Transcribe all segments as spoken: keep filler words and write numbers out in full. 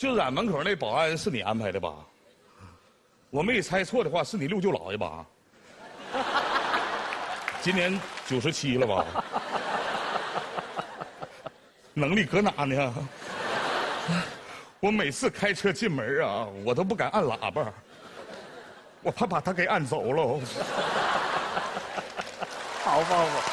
就俺门口那保安是你安排的吧？我没猜错的话，是你六舅姥爷吧？今年九十七了吧？能力搁哪呢？我每次开车进门啊，我都不敢按喇叭，我怕把他给按走了。 好方法。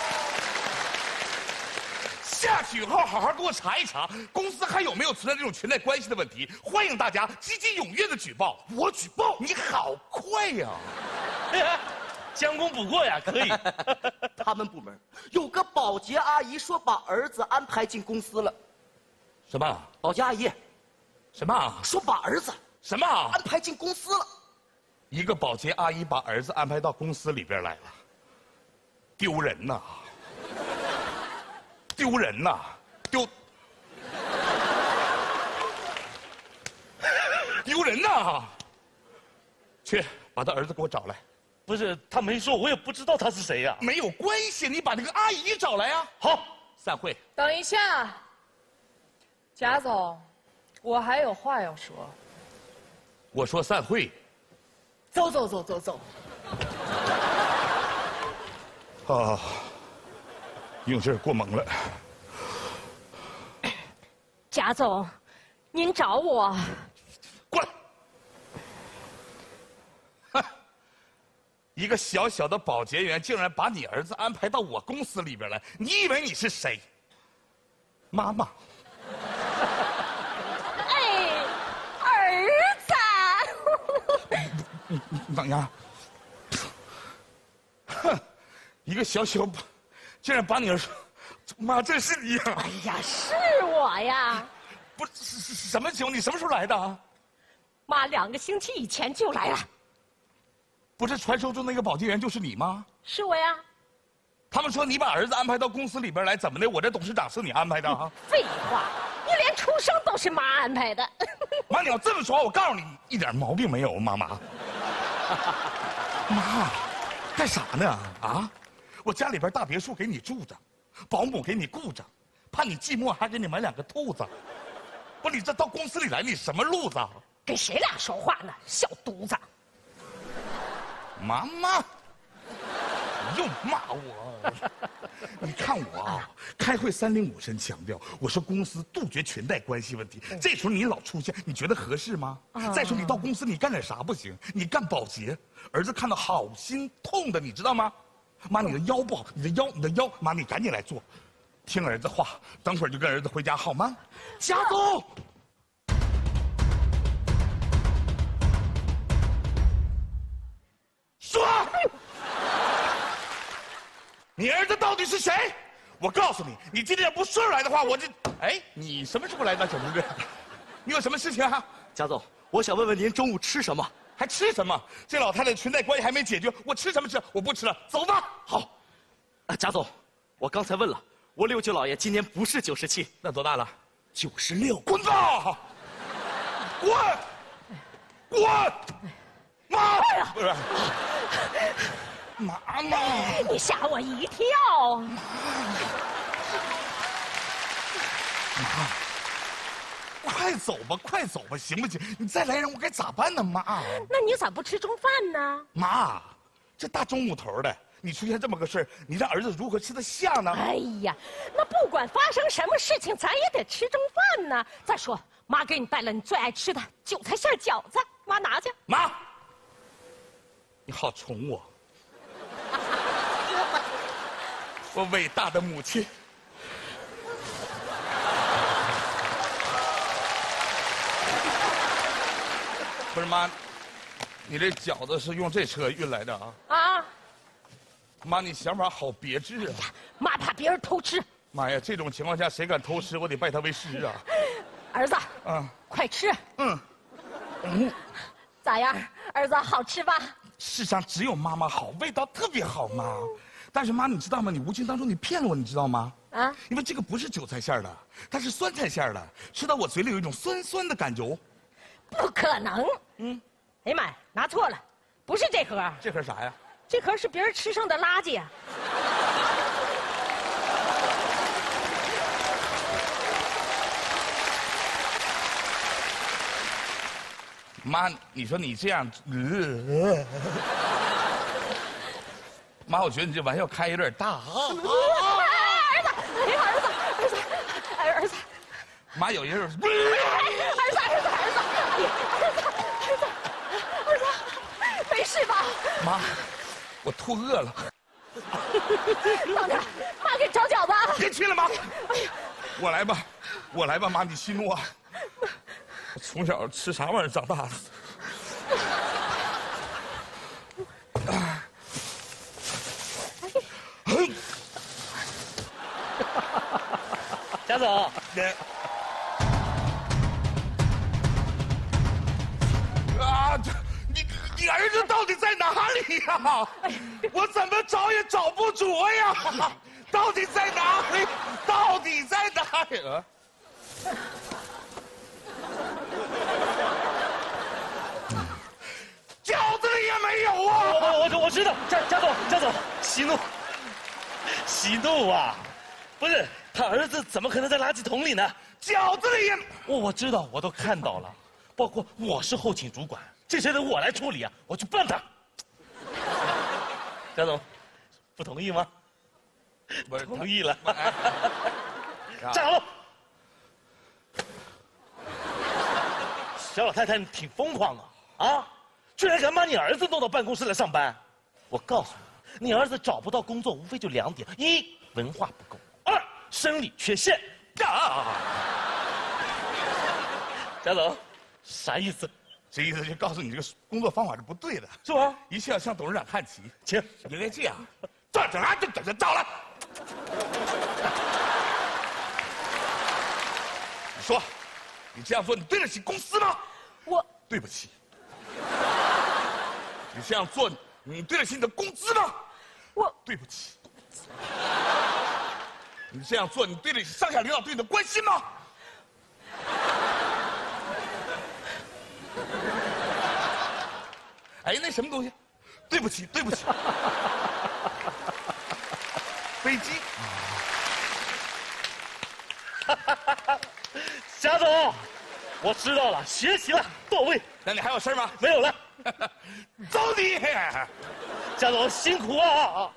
下去以后好好给我查一查，公司还有没有存在这种裙带关系的问题？欢迎大家积极踊跃的举报。我举报？你好快呀！ 将功补过呀，可以。 他们部门有个保洁阿姨说把儿子安排进公司了。 什么？ 保洁阿姨？ 什么？ 说把儿子什么安排进公司了？ 一个保洁阿姨把儿子安排到公司里边来了，丢人呐！丢人呐！丢丢人呐！去把他儿子给我找来。 不是，他没说，我也不知道他是谁呀。 没有关系，你把那个阿姨找来呀。好，散会。 等一下，贾总，我还有话要说。 我说散会。 走走走走走。 啊，用劲儿过猛了。 贾总，您找我。 过来。哼，一个小小的保洁员竟然把你儿子安排到我公司里边来，你以为你是谁？妈妈。 哎，儿子。 你你等一下。哼，一个小小，竟然把你儿子，妈，这是你呀！ 哎呀，是我呀！ 不是是什么情况？你什么时候来的啊？ 妈，两个星期以前就来了。 不是传说中那个保洁员就是你吗？ 是我呀。 他们说你把儿子安排到公司里边来，怎么的？我这董事长是你安排的啊？ 废话，你连出生都是妈安排的。 妈，你要这么说，我告诉你，一点毛病没有，妈妈。妈，干啥呢？啊，我家里边大别墅给你住着，保姆给你雇着，怕你寂寞还给你买两个兔子。不，你这到公司里来，你什么路子？ 跟谁俩说话呢，小犊子！ 妈妈，你又骂我！你看我啊，开会三令五申强调，我说公司杜绝裙带关系问题。这时候你老出现，你觉得合适吗？啊、再说你到公司你干点啥不行？你干保洁，儿子看到好心痛的，你知道吗？妈，你的腰不好，你的腰，你的腰，妈，你赶紧来做，听儿子话，等会儿就跟儿子回家好吗？贾总。说，你儿子到底是谁？我告诉你，你今天不顺来的话，我这……哎，你什么时候来的，小同志？你有什么事情啊？ 贾总，我想问问您中午吃什么？ 还吃什么？这老太太裙带关系还没解决，我吃什么吃？我不吃了，走吧。 好。啊，贾总，我刚才问了，我六舅姥爷今年不是九十七， 那多大了？ 九十六。 滚吧！滚！滚！妈！不是。妈妈， 你吓我一跳！ 妈，快走吧，快走吧，行不行？你再来人，我该咋办呢？妈， 那你咋不吃中饭呢？ 妈，这大中午头的，你出现这么个事儿，你让儿子如何吃得下呢？ 哎呀，那不管发生什么事情，咱也得吃中饭呢。再说，妈给你带了你最爱吃的韭菜馅饺子，妈拿去。 妈，你好宠我。我伟大的母亲，不是妈，你这饺子是用这车运来的啊？ 啊！ 妈，你想法好别致啊！ 妈怕别人偷吃。 妈呀，这种情况下谁敢偷吃，我得拜他为师啊！ 儿子， 啊， 快吃。 嗯，嗯， 咋样，儿子好吃吧？ 世上只有妈妈好，味道特别好，妈。但是妈，你知道吗？你无形当中你骗了我，你知道吗？啊！因为这个不是韭菜馅的，它是酸菜馅的，吃到我嘴里有一种酸酸的感觉。 不可能！嗯，哎呀妈呀，拿错了，不是这盒。 这盒啥呀？ 这盒是别人吃剩的垃圾啊！ 妈，你说你这样，呃、妈，我觉得你这玩笑开有点大啊！ 儿子，哎呀，儿子，儿子，哎，儿子， 妈，有人，儿子， 儿子，儿子，儿子，哎呀，儿子，儿子，儿子，没事吧？ 妈，我吐饿了。 等着，妈给你找饺子啊！ 别去了，妈。哎呀，我来吧，我来吧，妈，你息怒啊。我从小吃啥玩意儿长大的？ 贾总， 啊，这你你儿子到底在哪里呀？我怎么找也找不着呀！到底在哪里？到底在哪里？啊饺子里也没有啊！ 我我我我知道，贾贾总，贾总，息怒，息怒啊！不是，他儿子怎么可能在垃圾桶里呢？ 饺子里也…… 我我知道，我都看到了，包括我是后勤主管，这事得我来处理啊，我去办他。贾总，不同意吗？ 不是同意了。 啊站好了。小老太太，你挺疯狂啊！啊，居然敢把你儿子弄到办公室来上班！我告诉你，你儿子找不到工作，无非就两点：一，文化不够；二，生理缺陷。啊！贾总，啥意思？ 这意思就告诉你这个工作方法是不对的， 是吧？ 一切要向董事长看齐。 请。 应该这样，这这啊，这这这到了。你说，你这样做，你对得起公司吗？ 我对不起。你这样做，你对得起你的工资吗？ 我对不起。你这样做，你对得起上下领导对你的关心吗？哎，那什么东西？对不起，对不起。飞机。 贾总，我知道了，学习了，到位。 那你还有事吗？ 没有了。 走你！ 贾总辛苦啊！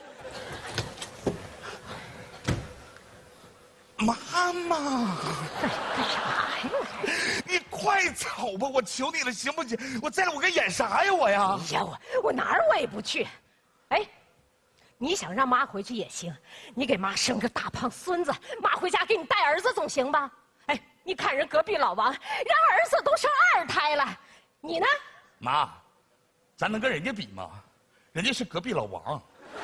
妈妈， 干啥呀？ 你快走吧，我求你了，行不行？我在这我该演啥呀，我呀？ 哎呀，我我哪儿我也不去。哎，你想让妈回去也行，你给妈生个大胖孙子，妈回家给你带儿子总行吧？哎，你看人隔壁老王，人儿子都生二胎了，你呢？ 妈，咱能跟人家比吗？人家是隔壁老王。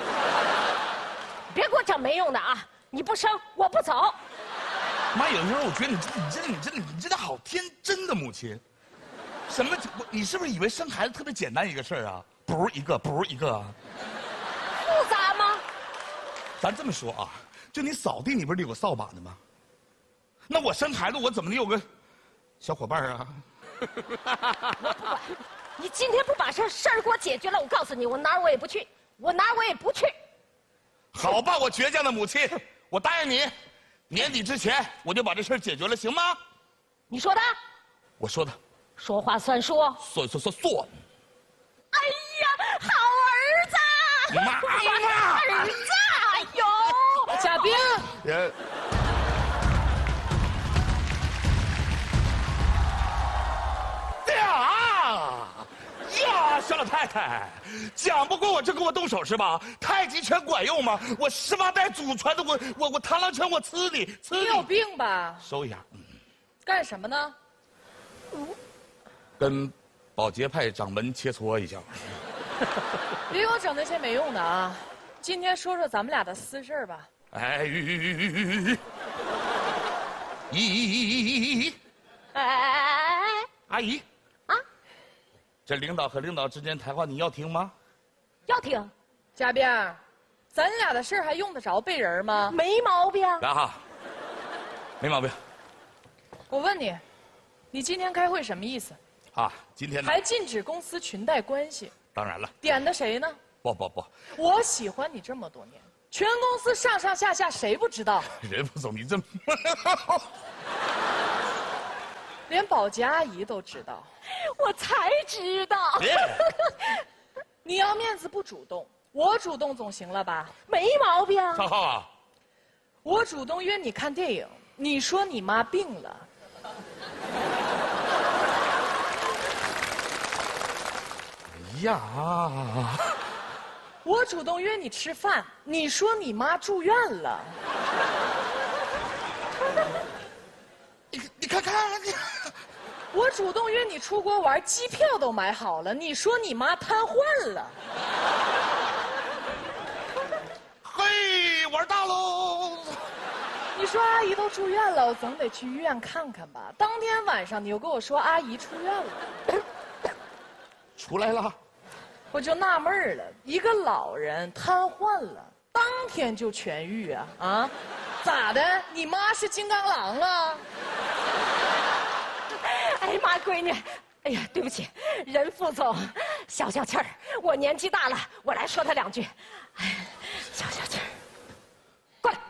别给我整没用的啊！你不生，我不走。 妈，有的时候我觉得你你真的你真的你真的好天真的母亲。什么？你是不是以为生孩子特别简单一个事儿啊？不是一个，不是一个。 复杂吗？ 咱这么说啊，就你扫地，你不是有个扫把的吗？那我生孩子，我怎么能有个小伙伴啊？ 我不管，你今天不把这事儿给我解决了，我告诉你，我哪儿我也不去，我哪儿我也不去。 好吧，我倔强的母亲，我答应你，年底之前我就把这事儿解决了，行吗？ 你说的？ 我说的。 说话算数。 说说说说。 哎呀，好儿子！ 妈妈， 儿子，哎呦， 贾冰， 也。呀呀，小老太太，讲不过我就给我动手是吧？太极拳管用吗？我十八代祖传的，我我我螳螂拳我吃你吃你有你。 病吧？ 收一下， 干什么呢？ 跟保洁派掌门切磋一下。 别给我整那些没用的啊！今天说说咱们俩的私事儿吧。 哎，咦咦， 哎， 阿姨啊， 这领导和领导之间谈话你要听吗？ 要听， 贾冰，咱俩的事儿还用得着背人吗？ 没毛病。 来哈，没毛病我问你，你今天开会什么意思？ 啊。今天呢， 还禁止公司裙带关系， 当然了， 点的谁呢？ 不不不， 我喜欢你这么多年，全公司上上下下谁不知道？ 人不走，你这。 人连保洁阿姨都知道。 我才知道。 你要面子不主动，我主动总行了吧？ 没毛病。 赵浩啊， 我主动约你看电影，你说你妈病了。 哎呀， 我主动约你吃饭，你说你妈住院了。 你你看看你。 我主动约你出国玩，机票都买好了，你说你妈瘫痪了。 嘿，玩大喽！ 你说阿姨都住院了，我总得去医院看看吧。当天晚上你又跟我说阿姨出院了， 出来了， 我就纳闷了，一个老人瘫痪了，当天就痊愈啊啊？咋的？你妈是金刚狼啊？ 哎呀妈，闺女，哎呀，对不起，任副总，消消气儿。我年纪大了，我来说他两句。哎，消消气儿。过来，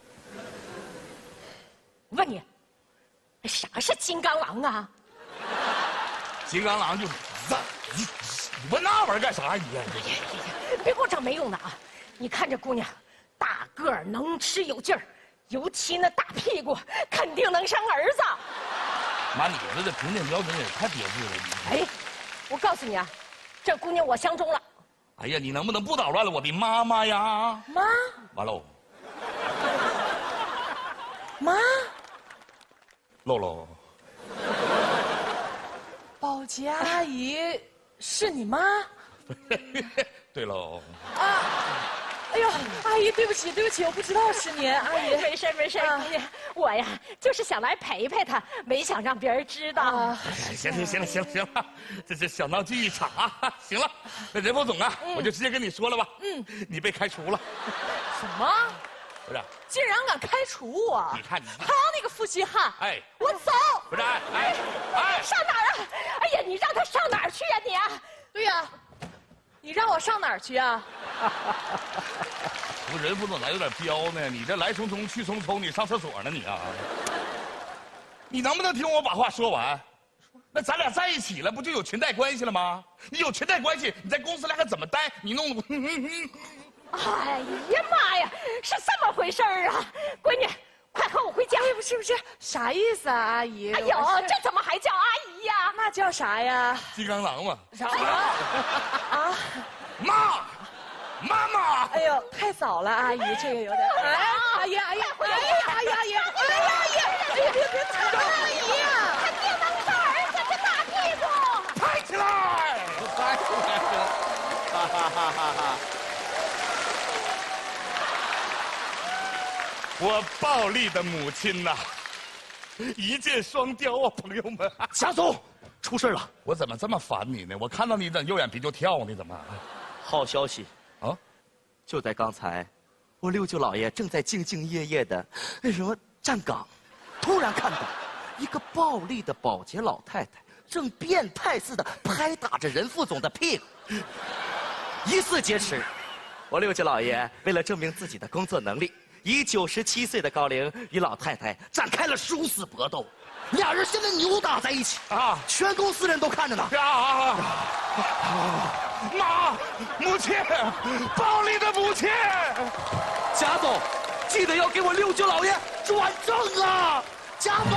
我问你，啥是金刚狼啊？ 金刚狼就是你，你问那玩意儿干啥你呀？ 哎呀呀，别给我整没用的啊！你看这姑娘，大个儿，能吃有劲儿，尤其那大屁股，肯定能生儿子。 妈，你这这评定标准也太别致了你。 哎，我告诉你啊，这姑娘我相中了。 哎呀，你能不能不捣乱了我的妈妈呀？ 妈， 完喽， 妈， 露露， 保洁阿姨是你妈？ 对喽。 啊，哎呦，阿姨，对不起，对不起，我不知道是您，阿姨。 没事没事，姑娘，我呀就是想来陪陪她，没想让别人知道。 啊， 行行行了行了行了，这这小闹剧一场啊！行了，那任副总啊，我就直接跟你说了吧，嗯，你被开除了。 什么？ 不是， 竟然敢开除我！ 你看你好你个负心汉！ 哎， 我走。 不是，哎哎哎， 上哪儿啊？哎呀，你让他上哪儿去呀你啊？ 对呀，你让我上哪儿去啊？ 不是任副总咋有点彪呢？你这来匆匆去匆匆，你上厕所呢你啊？你能不能听我把话说完？那咱俩在一起了，不就有裙带关系了吗？你有裙带关系，你在公司里还怎么待？你弄得哎呀妈呀，是这么回事儿啊！闺女，快和我回家。 不是不是，啥意思啊，阿姨？ 哎呦我是， 这怎么还叫阿姨呀？ 那叫啥呀？ 金刚狼嘛。 啥啊？ 妈，妈妈， 哎呦，太早了，阿姨，这个有点……哎，阿姨，阿姨，哎呀，阿姨，阿姨，哎呀，阿姨，哎呀，别别打着阿姨呀！ 肯定能生儿子，这大屁股。 抬起来，抬起来，哈哈哈哈哈！我暴力的母亲呐、啊，一箭双雕啊，朋友们！ 贾总，出事了！ 我怎么这么烦你呢？我看到你，怎右眼皮就跳呢？怎么？ 好消息啊！ 就在刚才，我六舅老爷正在兢兢业业的那什么站岗，突然看到一个暴力的保洁老太太正变态似的拍打着任副总的屁股，疑似劫持。我六舅老爷为了证明自己的工作能力，以九十七岁的高龄与老太太展开了殊死搏斗，俩人现在扭打在一起啊！全公司人都看着呢。 啊！妈，母亲，暴力的母亲！ 贾总，记得要给我六舅老爷转正啊！贾总。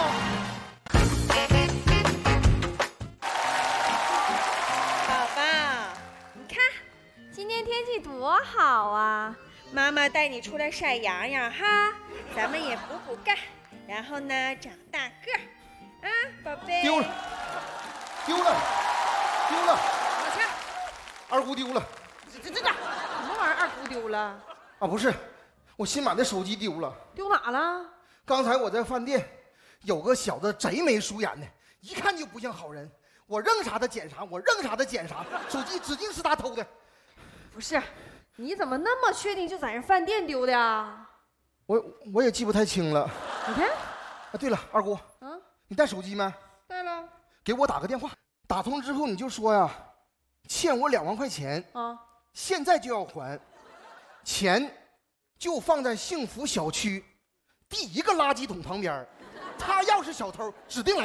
宝宝，你看，今天天气多好啊！妈妈带你出来晒阳阳哈，咱们也补补钙，然后呢长大个儿，啊，宝贝。 丢了，丢了，丢了！ 我去， 二姑丢了。 这这这这，什么玩意儿？二姑丢了？ 啊，不是，我新买的手机丢了。 丢哪了？ 刚才我在饭店，有个小子贼眉鼠眼的，一看就不像好人。我扔啥他捡啥，我扔啥他捡啥，手机指定是他偷的。 不是，你怎么那么确定就在人饭店丢的呀？ 我我也记不太清了。 你看， 啊，对了，二姑， 嗯， 你带手机没？ 带了。 给我打个电话，打通之后你就说呀，欠我两万块钱啊， 现在就要还，钱就放在幸福小区第一个垃圾桶旁边。他要是小偷，指定来。